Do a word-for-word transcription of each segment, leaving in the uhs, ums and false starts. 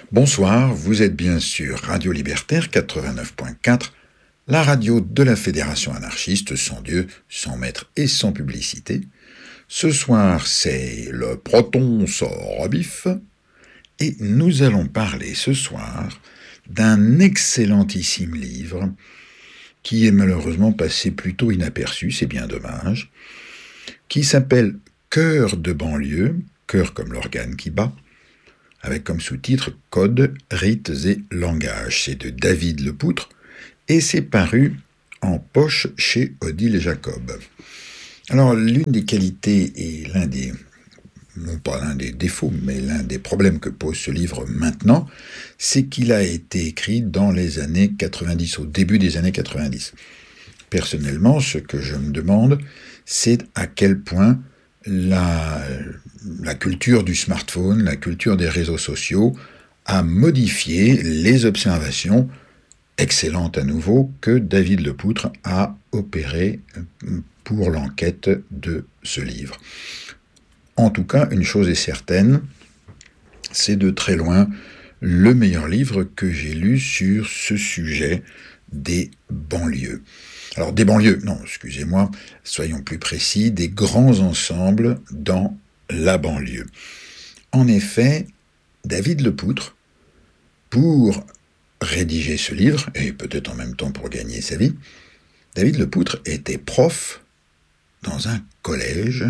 Bonsoir, vous êtes bien sur Radio Libertaire quatre-vingt-neuf point quatre, la radio de la Fédération anarchiste, sans Dieu, sans maître et sans publicité. Ce soir, c'est le Proton sort à bif, et nous allons parler ce soir d'un excellentissime livre qui est malheureusement passé plutôt inaperçu, c'est bien dommage, qui s'appelle « Cœur de banlieue », cœur comme l'organe qui bat, avec comme sous-titre « Codes, rites et langages ». C'est de David Lepoutre, et c'est paru en poche chez Odile Jacob. Alors, l'une des qualités et l'un des, non pas l'un des défauts, mais l'un des problèmes que pose ce livre maintenant, c'est qu'il a été écrit dans les années quatre-vingt-dix, au début des années quatre-vingt-dix. Personnellement, ce que je me demande, c'est à quel point la, la culture du smartphone, la culture des réseaux sociaux a modifié les observations excellentes à nouveau que David Lepoutre a opérées pour l'enquête de ce livre. En tout cas, une chose est certaine, c'est de très loin le meilleur livre que j'ai lu sur ce sujet des banlieues. Alors, des banlieues, non, excusez-moi, soyons plus précis, des grands ensembles dans la banlieue. En effet, David Lepoutre, pour rédiger ce livre, et peut-être en même temps pour gagner sa vie, David Lepoutre était prof dans un collège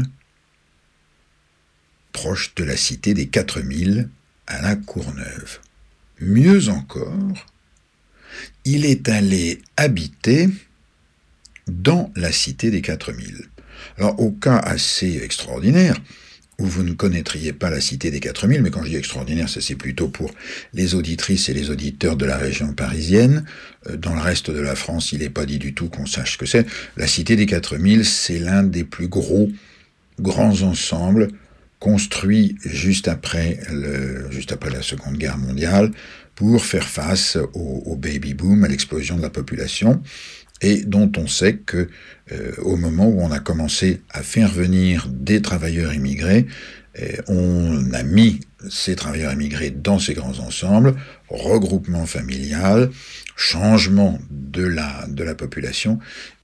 proche de la cité des quatre mille à la Courneuve. Mieux encore, il est allé habiter dans la cité des quatre mille. Alors, au cas assez extraordinaire, où vous ne connaîtriez pas la cité des quatre mille, mais quand je dis extraordinaire, ça c'est plutôt pour les auditrices et les auditeurs de la région parisienne. Dans le reste de la France, il n'est pas dit du tout qu'on sache ce que c'est. La cité des quatre mille, c'est l'un des plus gros, grands ensembles construits juste après, le, juste après la Seconde Guerre mondiale pour faire face au, au baby-boom, à l'explosion de la population, et dont on sait que euh, au moment où on a commencé à faire venir des travailleurs immigrés, euh, on a mis ces travailleurs immigrés dans ces grands ensembles, regroupement familial, changement de la, de la population,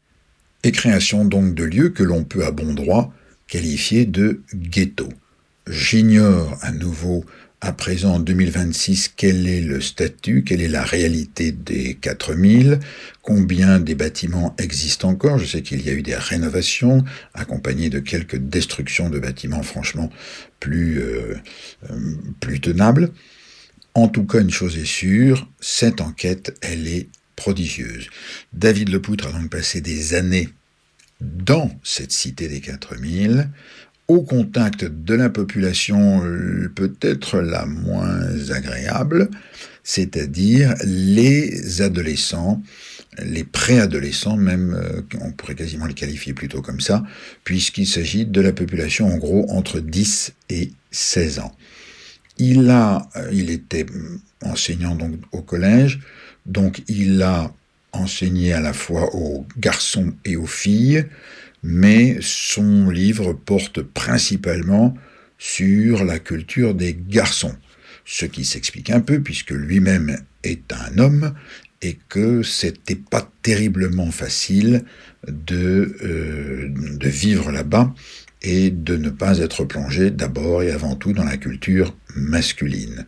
et création donc de lieux que l'on peut à bon droit qualifier de ghettos. J'ignore à nouveau à présent, en deux mille vingt-six, quel est le statut, quelle est la réalité des quatre mille, combien des bâtiments existent encore. Je sais qu'il y a eu des rénovations, accompagnées de quelques destructions de bâtiments franchement plus, euh, plus tenables. En tout cas, une chose est sûre, cette enquête, elle est prodigieuse. David Lepoutre a donc passé des années dans cette cité des quatre mille, au contact de la population peut-être la moins agréable, c'est-à-dire les adolescents, les préadolescents, même, on pourrait quasiment les qualifier plutôt comme ça, puisqu'il s'agit de la population en gros entre dix et seize ans. Il a, il était enseignant donc au collège, donc il a enseigné à la fois aux garçons et aux filles, mais son livre porte principalement sur la culture des garçons, ce qui s'explique un peu puisque lui-même est un homme et que c'était pas terriblement facile de, euh, de vivre là-bas et de ne pas être plongé d'abord et avant tout dans la culture masculine.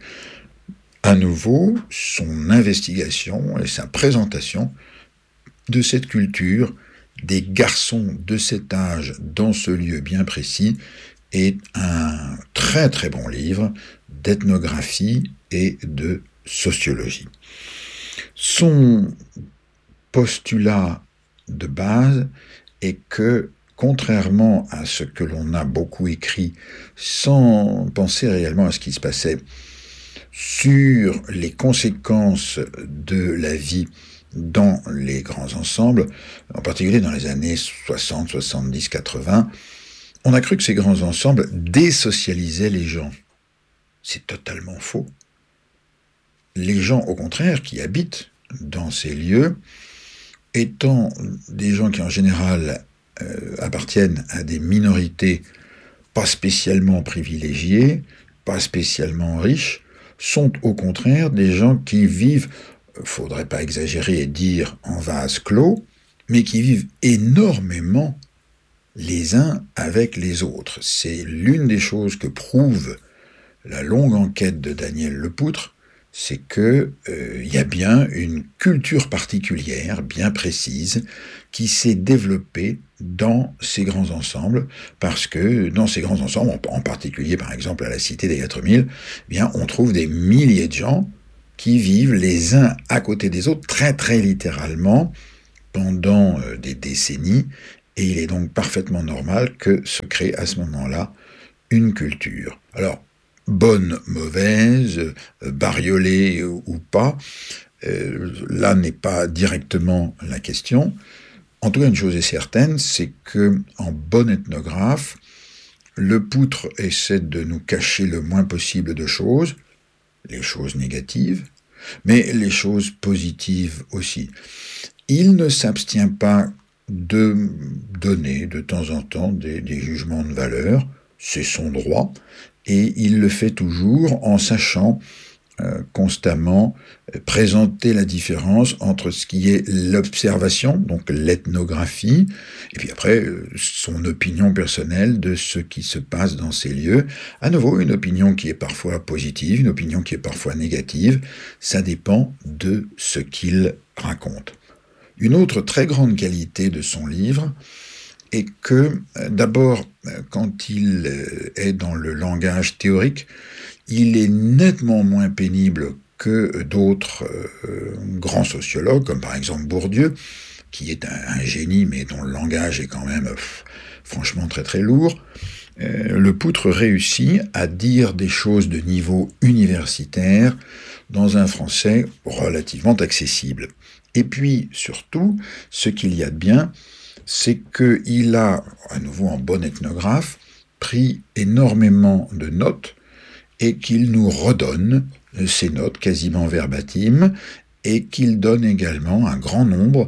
À nouveau, son investigation et sa présentation de cette culture des garçons de cet âge dans ce lieu bien précis est un très très bon livre d'ethnographie et de sociologie. Son postulat de base est que, contrairement à ce que l'on a beaucoup écrit sans penser réellement à ce qui se passait sur les conséquences de la vie dans les grands ensembles, en particulier dans les années soixante, soixante-dix, quatre-vingts, on a cru que ces grands ensembles désocialisaient les gens. C'est totalement faux. Les gens, au contraire, qui habitent dans ces lieux, étant des gens qui en général euh, appartiennent à des minorités pas spécialement privilégiées, pas spécialement riches, sont au contraire des gens qui vivent, faudrait pas exagérer et dire en vase clos, mais qui vivent énormément les uns avec les autres. C'est l'une des choses que prouve la longue enquête de Daniel Lepoutre, c'est que euh, y a bien une culture particulière, bien précise, qui s'est développée dans ces grands ensembles, parce que dans ces grands ensembles, en particulier par exemple à la Cité des quatre mille, eh bien on trouve des milliers de gens qui vivent les uns à côté des autres, très très littéralement, pendant euh, des décennies, et il est donc parfaitement normal que se crée à ce moment-là une culture. Alors, bonne, mauvaise, euh, bariolée euh, ou pas, euh, là n'est pas directement la question. En tout cas, une chose est certaine, c'est que en bon ethnographe, Lepoutre essaie de nous cacher le moins possible de choses, les choses négatives, mais les choses positives aussi. Il ne s'abstient pas de donner de temps en temps des, des jugements de valeur, c'est son droit, et il le fait toujours en sachant euh, constamment euh, présenter la différence entre ce qui est l'observation, donc l'ethnographie, et puis après euh, son opinion personnelle de ce qui se passe dans ces lieux. À nouveau, une opinion qui est parfois positive, une opinion qui est parfois négative, ça dépend de ce qu'il raconte. Une autre très grande qualité de son livre est que, d'abord, quand il est dans le langage théorique, il est nettement moins pénible que d'autres euh, grands sociologues, comme par exemple Bourdieu, qui est un, un génie, mais dont le langage est quand même pff, franchement très très lourd. Euh, Lepoutre réussit à dire des choses de niveau universitaire dans un français relativement accessible. Et puis, surtout, ce qu'il y a de bien, c'est qu'il a, à nouveau en bon ethnographe, pris énormément de notes et qu'il nous redonne ces notes quasiment verbatim et qu'il donne également un grand nombre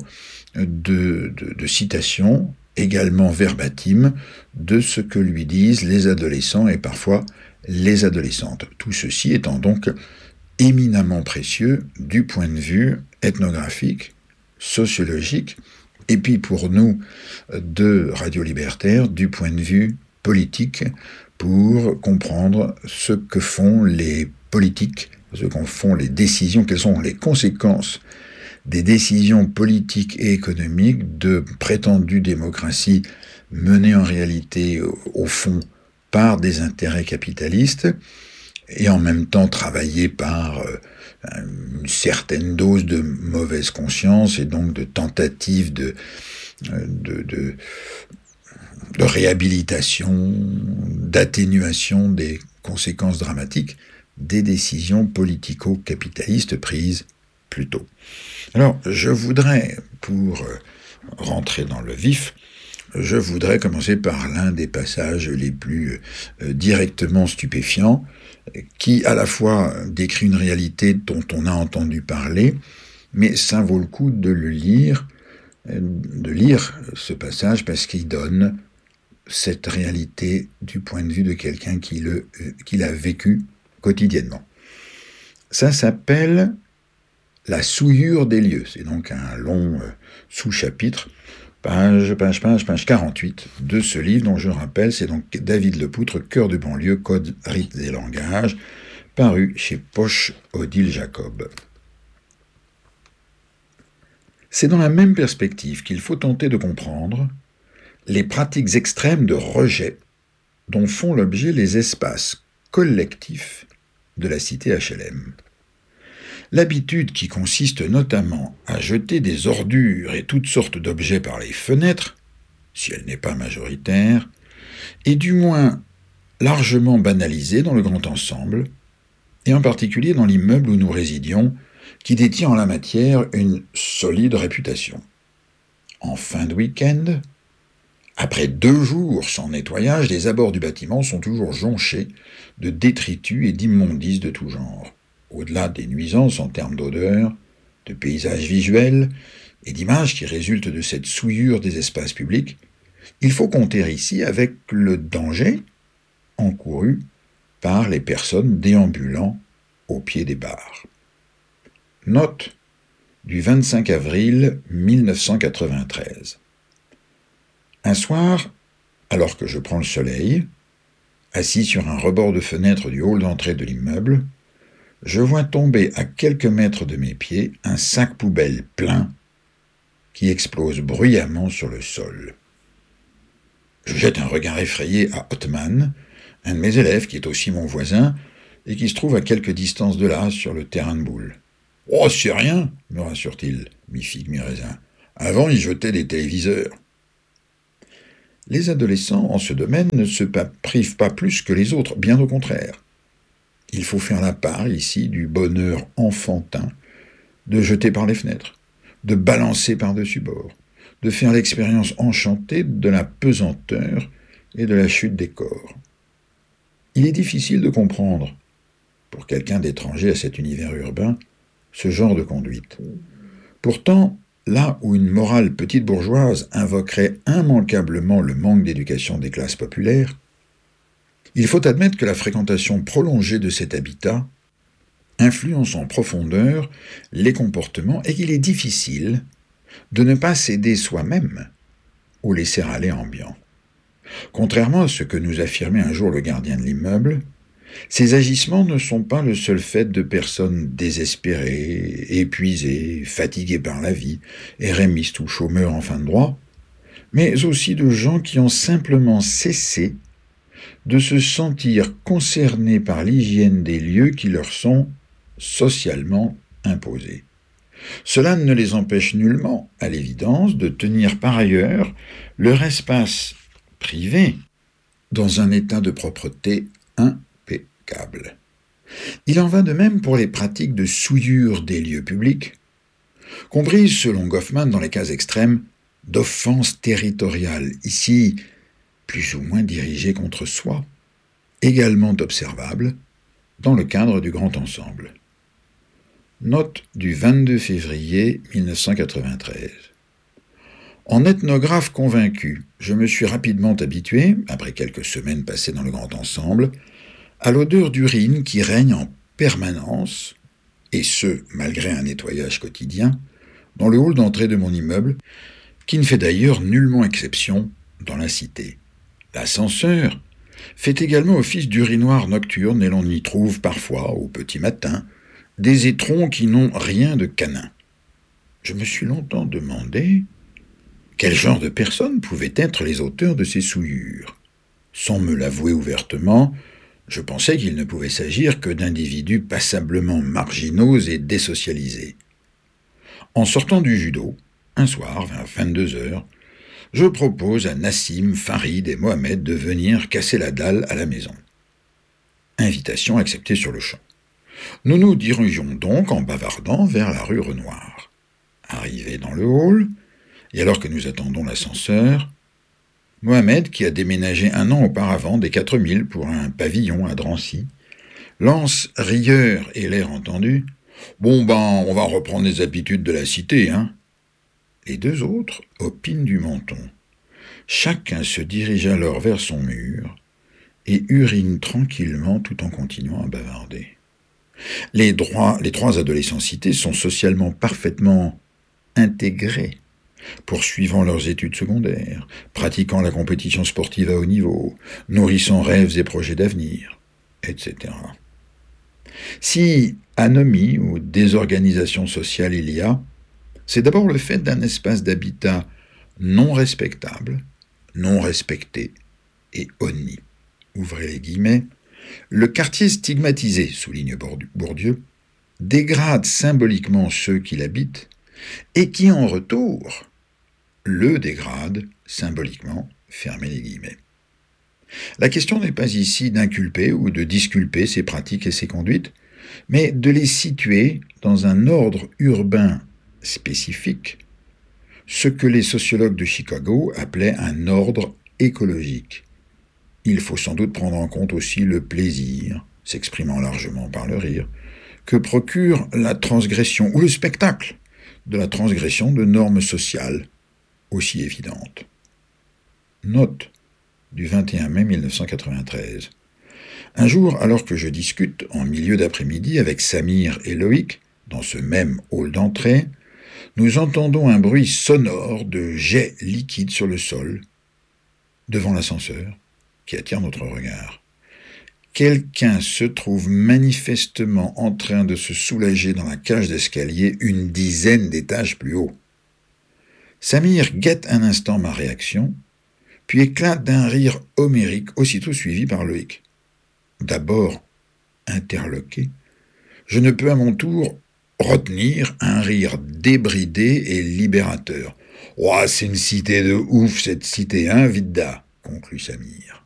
de, de, de citations, également verbatim, de ce que lui disent les adolescents et parfois les adolescentes. Tout ceci étant donc éminemment précieux du point de vue ethnographique, sociologique, et puis pour nous, de Radio Libertaire, du point de vue politique, pour comprendre ce que font les politiques, ce qu'en font les décisions, quelles sont les conséquences des décisions politiques et économiques de prétendues démocraties menées en réalité, au fond, par des intérêts capitalistes, et en même temps travaillées par une certaine dose de mauvaise conscience et donc de tentatives de, de, de, de réhabilitation, d'atténuation des conséquences dramatiques des décisions politico-capitalistes prises plus tôt. Alors, je voudrais, pour rentrer dans le vif, je voudrais commencer par l'un des passages les plus euh, directement stupéfiants, qui à la fois décrit une réalité dont on a entendu parler, mais ça vaut le coup de le lire, de lire ce passage parce qu'il donne cette réalité du point de vue de quelqu'un qui, le, qui l'a vécu quotidiennement. Ça s'appelle La souillure des lieux. C'est donc un long euh, sous-chapitre, page, page, page, page quarante-huit de ce livre dont je rappelle, c'est donc David Lepoutre, Cœur de banlieue, Codes, rites et langages, paru chez Poche Odile Jacob. C'est dans la même perspective qu'il faut tenter de comprendre les pratiques extrêmes de rejet dont font l'objet les espaces collectifs de la cité H L M. L'habitude qui consiste notamment à jeter des ordures et toutes sortes d'objets par les fenêtres, si elle n'est pas majoritaire, est du moins largement banalisée dans le grand ensemble, et en particulier dans l'immeuble où nous résidions, qui détient en la matière une solide réputation. En fin de week-end, après deux jours sans nettoyage, les abords du bâtiment sont toujours jonchés de détritus et d'immondices de tout genre. Au-delà des nuisances en termes d'odeur, de paysages visuels et d'images qui résultent de cette souillure des espaces publics, il faut compter ici avec le danger encouru par les personnes déambulant au pied des barres. Note du vingt-cinq avril mille neuf cent quatre-vingt-treize. Un soir, alors que je prends le soleil, assis sur un rebord de fenêtre du hall d'entrée de l'immeuble, je vois tomber à quelques mètres de mes pieds un sac poubelle plein qui explose bruyamment sur le sol. Je jette un regard effrayé à Othman, un de mes élèves qui est aussi mon voisin et qui se trouve à quelque distance de là sur le terrain de boule. « Oh, c'est rien !» me rassure-t-il, mi-figue, mi-raisin. « Avant, ils jetaient des téléviseurs. » Les adolescents, en ce domaine, ne se privent pas plus que les autres, bien au contraire. Il faut faire la part, ici, du bonheur enfantin de jeter par les fenêtres, de balancer par-dessus bord, de faire l'expérience enchantée de la pesanteur et de la chute des corps. Il est difficile de comprendre, pour quelqu'un d'étranger à cet univers urbain, ce genre de conduite. Pourtant, là où une morale petite bourgeoise invoquerait immanquablement le manque d'éducation des classes populaires, il faut admettre que la fréquentation prolongée de cet habitat influence en profondeur les comportements et qu'il est difficile de ne pas céder soi-même au laisser-aller ambiant. Contrairement à ce que nous affirmait un jour le gardien de l'immeuble, ces agissements ne sont pas le seul fait de personnes désespérées, épuisées, fatiguées par la vie, érémistes ou chômeurs en fin de droit, mais aussi de gens qui ont simplement cessé de se sentir concernés par l'hygiène des lieux qui leur sont socialement imposés. Cela ne les empêche nullement, à l'évidence, de tenir par ailleurs leur espace privé dans un état de propreté impeccable. Il en va de même pour les pratiques de souillure des lieux publics, comprises, selon Goffman, dans les cas extrêmes, d'offense territoriale, ici plus ou moins dirigées contre soi, également observables dans le cadre du grand ensemble. Note du vingt-deux février mille neuf cent quatre-vingt-treize. En ethnographe convaincu, je me suis rapidement habitué, après quelques semaines passées dans le grand ensemble, à l'odeur d'urine qui règne en permanence, et ce, malgré un nettoyage quotidien, dans le hall d'entrée de mon immeuble, qui ne fait d'ailleurs nullement exception dans la cité. L'ascenseur fait également office d'urinoir nocturne et l'on y trouve parfois, au petit matin, des étrons qui n'ont rien de canin. Je me suis longtemps demandé quel genre de personnes pouvaient être les auteurs de ces souillures. Sans me l'avouer ouvertement, je pensais qu'il ne pouvait s'agir que d'individus passablement marginaux et désocialisés. En sortant du judo, un soir, vers vingt-deux heures, je propose à Nassim, Farid et Mohamed de venir casser la dalle à la maison. Invitation acceptée sur le champ. Nous nous dirigeons donc en bavardant vers la rue Renoir. Arrivés dans le hall, et alors que nous attendons l'ascenseur, Mohamed, qui a déménagé un an auparavant des quatre mille pour un pavillon à Drancy, lance rieur et l'air entendu « Bon ben, on va reprendre les habitudes de la cité, hein ?» Les deux autres opinent du menton. Chacun se dirige alors vers son mur et urine tranquillement tout en continuant à bavarder. Les, droits, les trois adolescents cités sont socialement parfaitement intégrés, poursuivant leurs études secondaires, pratiquant la compétition sportive à haut niveau, nourrissant rêves et projets d'avenir, et cetera. Si anomie ou désorganisation sociale il y a, c'est d'abord le fait d'un espace d'habitat non respectable, non respecté et honni. Ouvrez les guillemets. Le quartier stigmatisé, souligne Bourdieu, dégrade symboliquement ceux qui l'habitent et qui, en retour, le dégradent symboliquement, fermez les guillemets. La question n'est pas ici d'inculper ou de disculper ces pratiques et ces conduites, mais de les situer dans un ordre urbain spécifique, ce que les sociologues de Chicago appelaient un ordre écologique. Il faut sans doute prendre en compte aussi le plaisir, s'exprimant largement par le rire, que procure la transgression ou le spectacle de la transgression de normes sociales aussi évidentes. Note du vingt et un mai mille neuf cent quatre-vingt-treize. Un jour, alors que je discute en milieu d'après-midi avec Samir et Loïc, dans ce même hall d'entrée, nous entendons un bruit sonore de jets liquides sur le sol, devant l'ascenseur, qui attire notre regard. Quelqu'un se trouve manifestement en train de se soulager dans la cage d'escalier une dizaine d'étages plus haut. Samir guette un instant ma réaction, puis éclate d'un rire homérique, aussitôt suivi par Loïc. D'abord interloqué, je ne peux à mon tour retenir un rire débridé et libérateur. « Oh, c'est une cité de ouf, cette cité, hein, Vidda ?» conclut Samir.